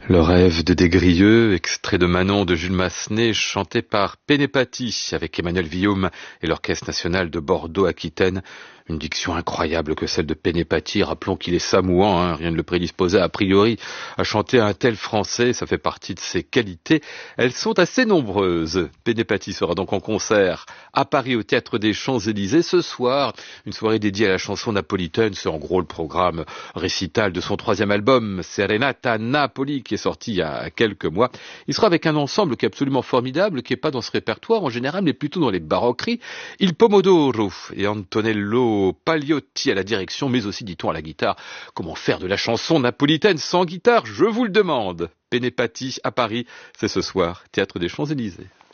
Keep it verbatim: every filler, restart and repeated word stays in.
Le rêve de Desgrieux, extrait de Manon de Jules Massenet, chanté par Pénépati avec Emmanuel Villaume et l'Orchestre national de Bordeaux-Aquitaine. Une diction incroyable que celle de Pénépati. Rappelons qu'il est samoan, hein, rien ne le prédisposait a priori à chanter un tel français, ça fait partie de ses qualités. Elles sont assez nombreuses. Pénépati sera donc en concert à Paris au Théâtre des Champs-Élysées ce soir. Une soirée dédiée à la chanson napolitaine, c'est en gros le programme récital de son troisième album, Serenata Napoli, qui est sorti il y a quelques mois. Il sera avec un ensemble qui est absolument formidable, qui n'est pas dans ce répertoire en général, mais plutôt dans les baroqueries. Il Pomodoro et Antonello Pagliotti à la direction, mais aussi, dit-on, à la guitare. Comment faire de la chanson napolitaine sans guitare, je vous le demande. Pénépati à Paris, c'est ce soir, Théâtre des Champs-Élysées.